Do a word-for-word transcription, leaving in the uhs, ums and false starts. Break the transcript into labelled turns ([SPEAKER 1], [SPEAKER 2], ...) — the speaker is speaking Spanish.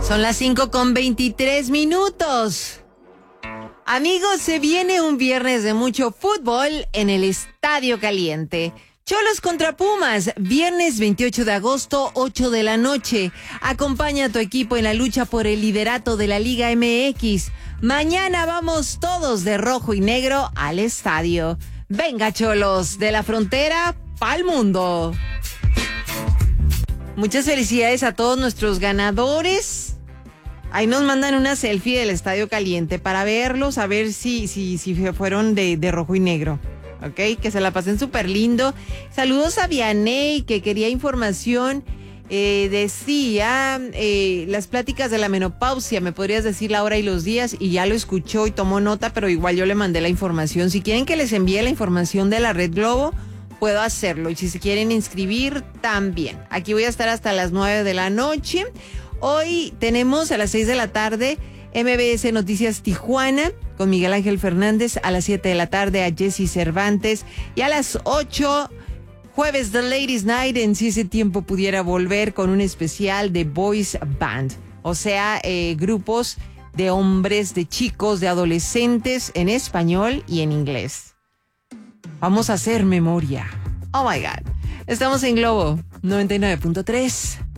[SPEAKER 1] Son las cinco con veintitrés minutos. Amigos, se viene un viernes de mucho fútbol en el Estadio Caliente. Cholos contra Pumas, viernes veintiocho de agosto, ocho de la noche. Acompaña a tu equipo en la lucha por el liderato de la Liga M X. Mañana vamos todos de rojo y negro al estadio. Venga, Cholos, de la frontera pa'l mundo. Muchas felicidades a todos nuestros ganadores. Ahí nos mandan una selfie del Estadio Caliente para verlos, a ver si, si, si fueron de, de rojo y negro. Ok, que se la pasen súper lindo. Saludos a Vianey, que quería información. Eh, decía, eh, las pláticas de la menopausia, me podrías decir la hora y los días, y ya lo escuchó y tomó nota, pero igual yo le mandé la información. Si quieren que les envíe la información de la Red Globo, puedo hacerlo. Y si se quieren inscribir, también. Aquí voy a estar hasta las nueve de la noche. Hoy tenemos a las seis de la tarde M B S Noticias Tijuana con Miguel Ángel Fernández, a las siete de la tarde a Jesse Cervantes y a las ocho jueves The Ladies Night en Si ese tiempo pudiera volver con un especial de Boys Band, o sea, eh, grupos de hombres, de chicos, de adolescentes en español y en inglés. Vamos a hacer memoria. Oh my God. Estamos en Globo noventa y nueve punto tres.